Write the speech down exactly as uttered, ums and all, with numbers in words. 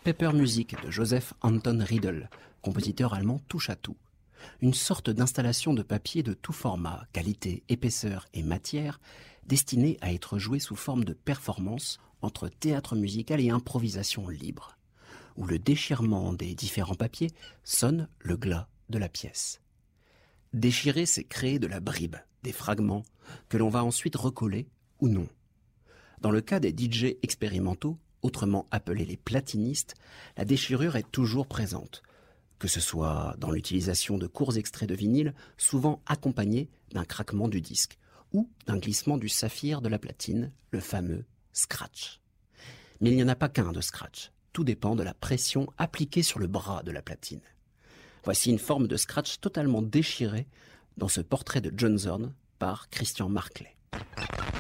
Paper Music de Joseph Anton Riedel, compositeur allemand touche-à-tout. Une sorte d'installation de papier de tout format, qualité, épaisseur et matière, destinée à être jouée sous forme de performance entre théâtre musical et improvisation libre, où le déchirement des différents papiers sonne le glas de la pièce. Déchirer, c'est créer de la bribe, des fragments, que l'on va ensuite recoller ou non. Dans le cas des D J expérimentaux, autrement appelés les platinistes, la déchirure est toujours présente, que ce soit dans l'utilisation de courts extraits de vinyle, souvent accompagnés d'un craquement du disque, ou d'un glissement du saphir de la platine, le fameux scratch. Mais il n'y en a pas qu'un de scratch, tout dépend de la pression appliquée sur le bras de la platine. Voici une forme de scratch totalement déchirée dans ce portrait de John Zorn par Christian Marclay.